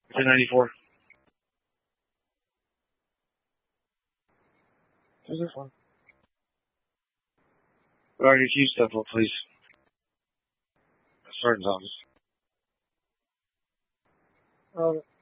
1094. Is this one? Alright, if you step up, please. Sergeant's office.